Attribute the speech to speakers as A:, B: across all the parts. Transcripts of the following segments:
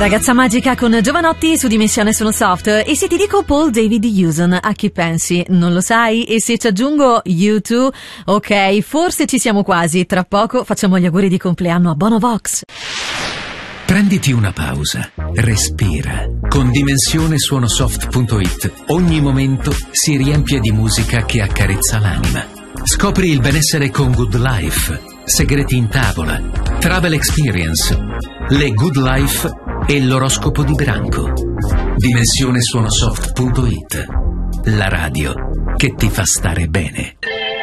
A: Ragazza magica con Giovanotti su Dimensione Sono Soft. E se ti dico Paul David Hewson, a chi pensi? Non lo sai? E se ci aggiungo U2? Ok, forse ci siamo quasi. Tra poco facciamo gli auguri di compleanno a Bono Vox.
B: Prenditi una pausa, respira. Con dimensionesuonosoft.it ogni momento si riempie di musica che accarezza l'anima. Scopri il benessere con Good Life, segreti in tavola, travel experience, le Good Life e l'oroscopo di branco. Dimensionesuonosoft.it, la radio che ti fa stare bene.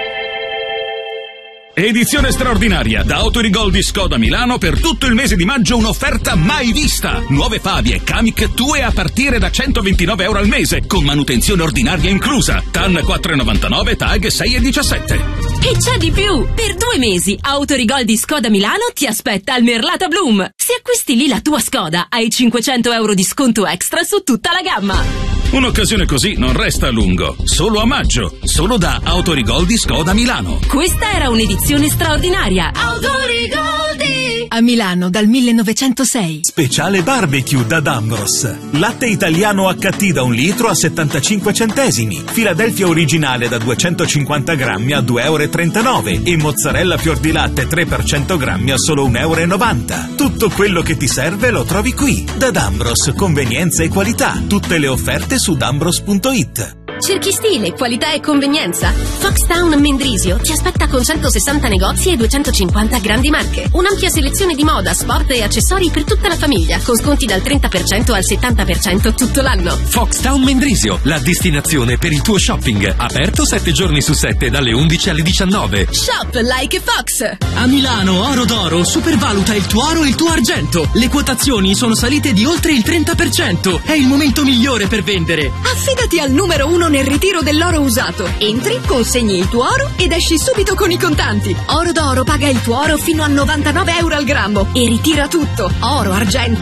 C: Edizione straordinaria da Autorigol di Skoda Milano. Per tutto il mese di maggio un'offerta mai vista. Nuove Fabie Kamiq Tue a partire da €129 al mese, con manutenzione ordinaria inclusa. TAN 4,99, TAG 6,17.
D: E c'è di più! Per 2 mesi Autorigol di Skoda Milano ti aspetta al Merlata Bloom. Se acquisti lì la tua Skoda hai €500 di sconto extra su tutta la gamma.
C: Un'occasione così non resta a lungo. Solo a maggio. Solo da Autorigol di Skoda Milano.
D: Questa era un'edizione straordinaria. Autorigoldi!
E: A Milano dal 1906.
F: Speciale barbecue da D'Ambros. Latte italiano HT da 1 litro a 75 centesimi. Philadelphia originale da 250 grammi a €2,39 e mozzarella fior di latte 3% grammi a solo €1,90. Tutto quello che ti serve lo trovi qui. Da D'Ambros, convenienza e qualità. Tutte le offerte su d'ambros.it.
D: Cerchi stile, qualità e convenienza? Foxtown Mendrisio ti aspetta con 160 negozi e 250 grandi marche. Un'ampia selezione di moda, sport e accessori per tutta la famiglia, con sconti dal 30% al 70% tutto l'anno.
G: Foxtown Mendrisio, la destinazione per il tuo shopping. Aperto 7 giorni su 7 dalle 11 alle 19.
D: Shop like Fox!
H: A Milano Oro d'Oro supervaluta il tuo oro e il tuo argento. Le quotazioni sono salite di oltre il 30%. È il momento migliore per vendere.
I: Affidati al numero 1 nel ritiro dell'oro usato. Entri, consegni il tuo oro ed esci subito con i contanti. Oro d'Oro paga il tuo oro fino a €99 al grammo e ritira tutto. Oro, argento,